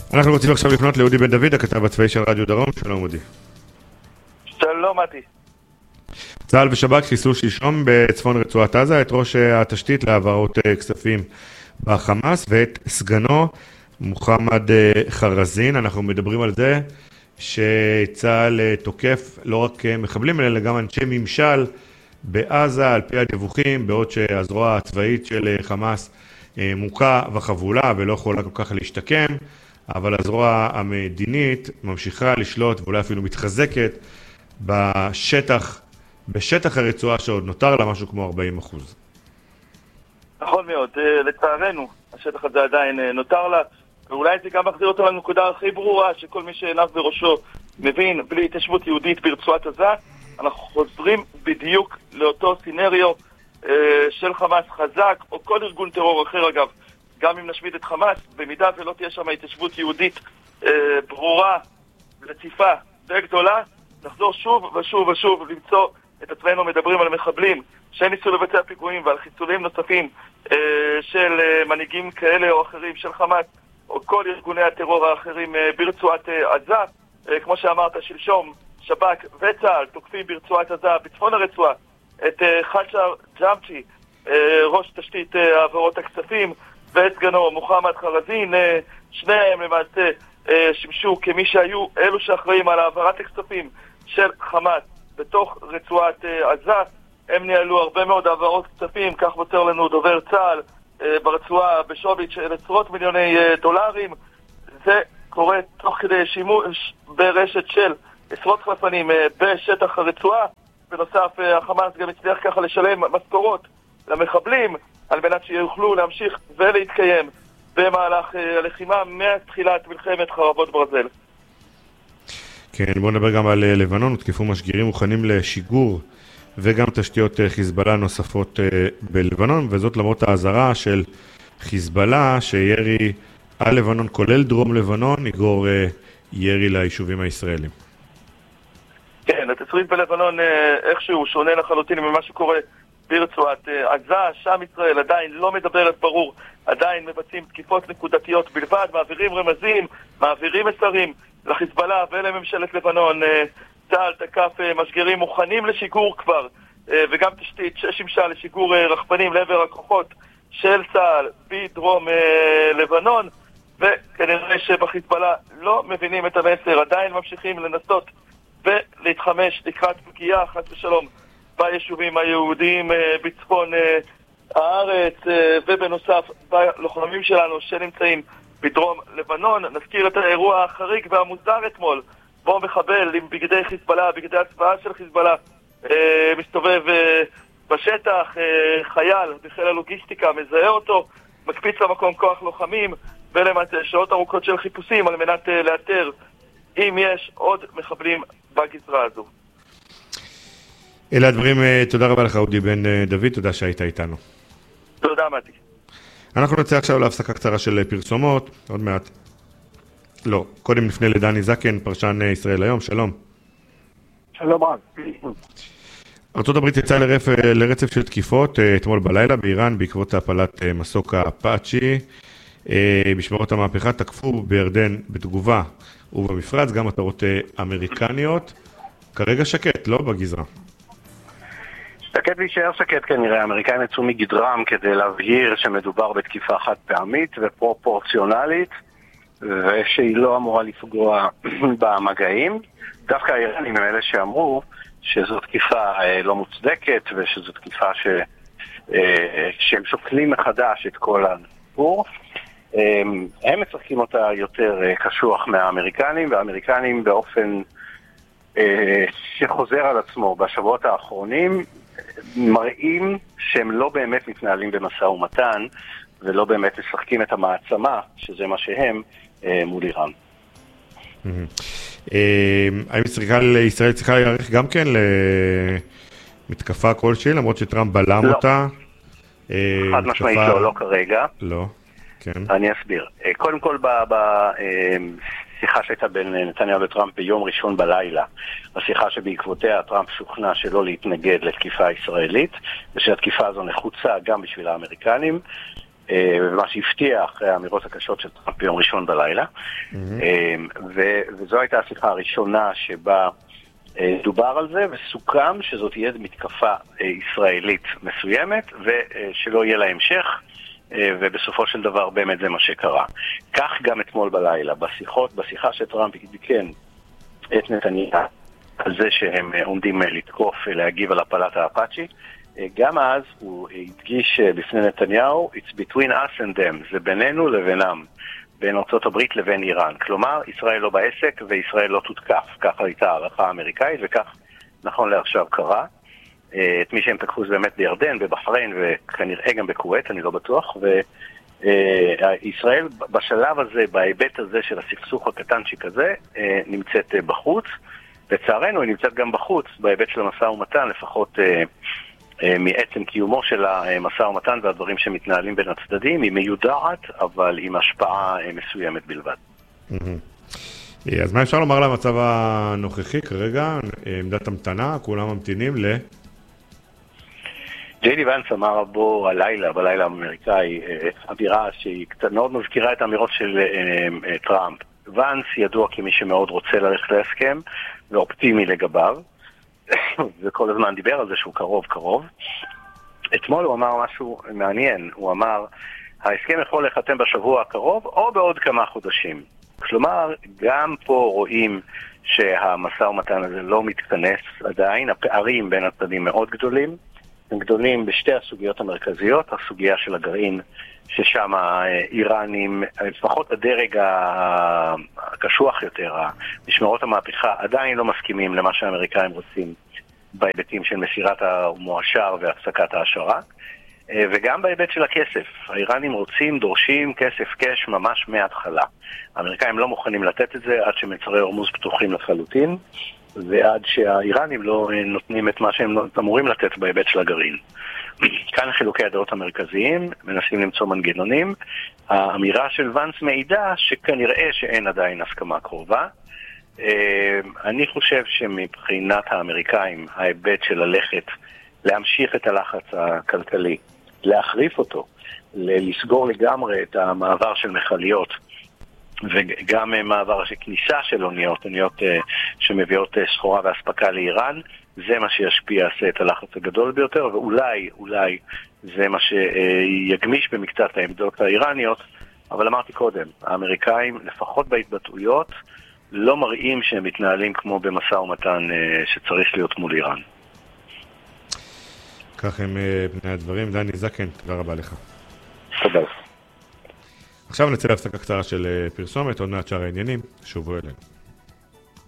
אנחנו רוצים עכשיו לפנות לאודי בן דוד, הכתב הצבאי של רדיו דרום. שלום אודי. שלום מתי. צה"ל ושב"כ חיסלו שלשום בצפון רצועת עזה את ראש התשתית להעברות כספים בחמאס ואת סגנו מוחמד חרזין. אנחנו מדברים על זה שצה"ל תוקף לא רק מחבלים אלא גם אנשי ממשל בעזה על פי הדיווחים, בעוד שהזרוע הצבאית של חמאס מוכה וחבולה ולא יכולה כל כך להשתקם, אבל הזרוע המדינית ממשיכה לשלוט ואולי אפילו מתחזקת בשטח הרצועה שעוד נותר לה משהו כמו 40%. נכון מאוד, לצערנו השטח הזה עדיין נותר לה, ואולי זה גם מחזיר אותו לנקודה הכי ברורה שכל מי שעיניו בראשו מבין, בלי התיישבות יהודית ברצועת עזה אנחנו חוזרים בדיוק לאותו סינריו של חמאס חזק, או כל ארגון טרור אחר אגב. גם אם נשמיד את חמאס, במידה ולא תהיה שם התיישבות יהודית ברורה, רציפה וגדולה, נחזור שוב ושוב ושוב למצוא את עצמנו מדברים על מחבלים שניסו לבצע פיגועים ועל חיסולים נוספים של מנהיגים כאלה או אחרים של חמאס או כל ארגוני הטרור האחרים ברצועת עזה. כמו שאמרת, שלשום שב"כ וצה"ל תוקפים ברצועת עזה, בצפון הרצועה, את חאצ'ר ג'אמצ'י, ראש תשתית העברות הכספים, ואת סגנו מוחמד חרזין. שניהם למעשה שימשו כמי שהיו אלו שאחראים על העברת הכספים של חמאס בתוך רצועת עזה. הם ניהלו הרבה מאוד העברות כספים, כך מוצר לנו דובר צה"ל, ברצועה בשווי של עשרות מיליוני דולרים. זה קורה תוך כדי שימוש ברשת של עשרות חלפנים בשטח הרצועה. בנוסף, החמאס גם הצליח ככה לשלם משכורות למחבלים על מנת שיוכלו להמשיך ולהתקיים במהלך הלחימה מתחילת מלחמת חרבות ברזל. כן, בואו נדבר גם על לבנון. תקפו משגרים מוכנים לשיגור וגם תשתיות חיזבאללה נוספות בלבנון, וזאת למרות האזהרה של חיזבאללה שירי על לבנון, כולל דרום לבנון, יגרור ירי ליישובים הישראלים. כן, התסריט בלבנון איכשהו שונה לחלוטין ממה שקורה ברצועת עזה. שם ישראל עדיין לא מדברת ברור, עדיין מבצעים תקיפות נקודתיות בלבד, מעבירים רמזים, מעבירים מסרים לחיזבאללה ולממשלת לבנון. צה"ל תקף משגרים מוכנים לשיגור כבר, וגם תשתית ששימשה לשיגור רחפנים לעבר הכוחות של צה"ל בדרום לבנון, וכנראה שבחיזבאללה לא מבינים את המסר, עדיין ממשיכים לנסות ולהתחמש לקראת פגיעה חס ושלום ביישובים היהודיים בצפון הארץ, ובנוסף בלוחמים שלנו שנמצאים בדרום לבנון. נזכיר את האירוע החריג והמוזר אתמול, בו מחבל עם בגדי חיזבאללה, בגדי הצבאה של חיזבאללה, מסתובב בשטח, חייל בחיל הלוגיסטיקה מזהה אותו, מקפיץ למקום כוח לוחמים, ולמעשה שעות ארוכות של חיפושים על מנת לאתר אם יש עוד מחבלים בגזרה הזו. אלה הדברים, תודה רבה לך אודי בן דוד, תודה שהיית איתנו. תודה מתי. אנחנו נצא עכשיו להפסקה קצרה של פרסומות, עוד מעט. לא, קודם נפנה לדני זקן, פרשן ישראל היום, שלום. שלום רב. ארצות הברית יצאה לרצף של תקיפות אתמול בלילה באיראן בעקבות הפלת מסוק אפאצ'י. משמרות המהפכה תקפו בירדן בתגובה ובמפרץ גם מטרות אמריקניות. כרגע שקט, לא בגזרה. שקט להישאר שקט כנראה. האמריקאים יצאו מגדרם כדי להבהיר שמדובר בתקיפה חד פעמית ופרופורציונלית ושהיא לא אמורה לפגוע במגעים. דווקא האיראנים הם אלה שאמרו שזו תקיפה לא מוצדקת ושזו תקיפה שהם שוקלים מחדש את כל הסיפור. הם משחקים אותה יותר קשוח מהאמריקנים, והאמריקנים באופן שחוזר על עצמו בשבועות האחרונים מראים שהם לא באמת מתנהלים במשא ומתן ולא באמת משחקים את המעצמה, שזה מה שהם, מול איראן. האם ישראל צריכה להיערך גם כן למתקפה כלשהי, למרות שטראמפ בלם אותה? חד משמעית לא כרגע. לא, כן. אני אסביר. קודם כל בשיחה שהייתה בין נתניהו וטראמפ ביום ראשון בלילה, השיחה שבעקבותיה טראמפ שוכנע שלא להתנגד לתקיפה ישראלית, ושהתקיפה הזו נחוצה גם בשביל האמריקנים. ומה שהפתיע אחרי האמירות הקשות של טראמפ ביום ראשון בלילה. וזו הייתה השיחה הראשונה שבה דובר על זה, וסוכם שזאת תהיה מתקפה ישראלית מסוימת, ושלא יהיה לה המשך, ובסופו של דבר באמת זה מה שקרה. כך גם אתמול בלילה, בשיחה שטראמפ עדכן את נתניהו, על זה שהם עומדים לתקוף, להגיב על הפלת האפאצ'י, גם אז הוא הדגיש בפני נתניהו, it's between us and them, זה בינינו לבינם, בין ארצות הברית לבין איראן. כלומר, ישראל לא בעסק וישראל לא תותקף. כך הייתה הערכה האמריקאית, וכך נכון לעכשיו קרה. את מי שהם תקפו זה באמת בירדן, בבחריין וכנראה גם בקווית, אני לא בטוח. וישראל בשלב הזה, בהיבט הזה של הסכסוך הקטנצ'יק הזה, נמצאת בחוץ. לצערנו היא נמצאת גם בחוץ, בהיבט של המשא ומתן, לפחות מעצם קיומו של המשא ומתן והדברים שמתנהלים בין הצדדים. היא מיודעת, אבל עם השפעה מסוימת בלבד. אז מה אפשר לומר על המצב הנוכחי כרגע? עמדת המתנה, כולם ממתינים ג'יי די ונס אמר בו בלילה האמריקאי, אמירה שהיא קצת מאוד מזכירה את האמירות של טראמפ. ונס ידוע כמי שמאוד רוצה ללכת להסכם, ואופטימי לגביו, וכל הזמן דיבר על זה שהוא קרוב. אתמול הוא אמר משהו מעניין, הוא אמר, ההסכם יכול להיחתם בשבוע הקרוב, או בעוד כמה חודשים. כלומר, גם פה רואים שהמשא ומתן הזה לא מתכנס עדיין, הפערים בין הצדדים מאוד גדולים, הם גדולים בשתי הסוגיות המרכזיות, הסוגיה של הגרעין, ששם האיראנים, לפחות הדרג הקשוח יותר, משמרות המהפכה, עדיין לא מסכימים למה שהאמריקאים רוצים בהיבטים של מסירת המואשר והפסקת ההשערה, וגם בהיבט של הכסף. האיראנים דורשים כסף קש ממש מההתחלה. האמריקאים לא מוכנים לתת את זה עד שמצרי הורמוז פתוחים לחלוטין, ועד שהאיראנים לא נותנים את מה שהם אמורים לתת בהיבט של הגרעין. כאן חילוקי הדעות המרכזיים, מנסים למצוא מנגנונים. האמירה של ונס מעידה שכנראה שאין עדיין הסכמה קרובה. אני חושב שמבחינת האמריקאים, ההיבט של ללכת, להמשיך את הלחץ הכלכלי, להחריף אותו, לסגור לגמרי את המעבר של מכליות, וגם מעבר של כניסה של אוניות שמביאות סחורה והספקה לאיראן, זה מה שישפיע את הלחץ הגדול ביותר, ואולי זה מה שיגמיש במקצת העמדות האיראניות, אבל אמרתי קודם, האמריקאים, לפחות בהתבטאויות, לא מראים שהם מתנהלים כמו במשא ומתן שצריך להיות מול איראן. כך הם בני הדברים. דני זקן, תודה רבה לך. תודה. עכשיו נצא להפסקה קצרה של פרסומת, עוד מעט שאר העניינים, שובו אלינו.